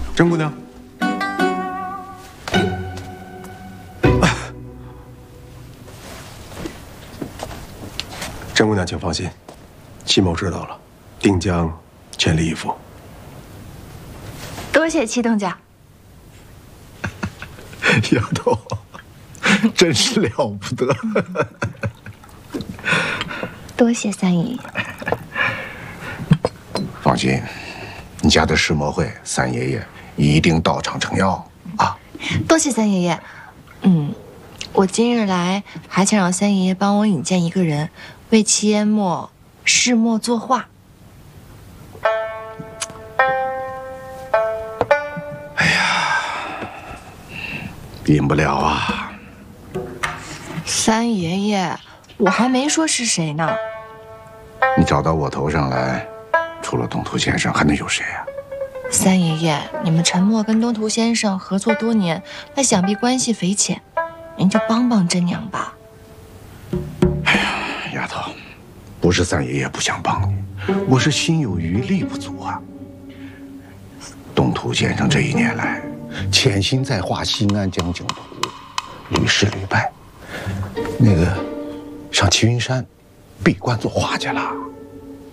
甄姑娘，甄姑娘，请放心，戚某知道了，定将全力以赴。 多谢戚东家。 丫头，真是了不得。 多谢三爷爷。 放心，你家的世模会，三爷爷一定到场撑腰啊！ 多谢三爷爷。我今日来还想让三爷爷帮我引荐一个人，为戚淹没世墨作画。 引不了啊！ 三爷爷，我还没说是谁呢。 你找到我头上来，除了东土先生，还能有谁啊？ 三爷爷，你们陈默跟东土先生合作多年，那想必关系匪浅，您就帮帮甄娘吧。 哎呀，丫头，不是三爷爷不想帮你，我是心有余力不足啊。东土先生这一年来，潜心在画西安江景图，屡试屡败。那个上齐云山闭关作画去了。